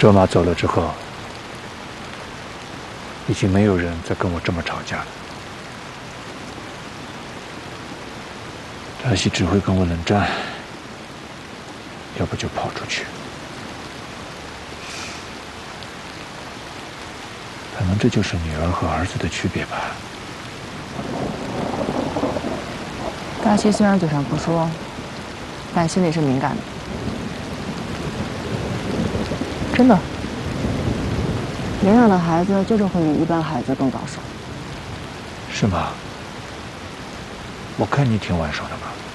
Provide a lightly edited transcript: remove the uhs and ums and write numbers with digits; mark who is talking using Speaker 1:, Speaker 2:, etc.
Speaker 1: 卓玛走了之后，已经没有人再跟我这么吵架了。扎西只会跟我冷战，要不就跑出去。可能这就是女儿和儿子的区别吧。
Speaker 2: 扎西虽然嘴上不说，但心里是敏感的。真的，领养的孩子就是会比一般孩子更早熟。
Speaker 1: 是吗？我看你挺晚熟的嘛。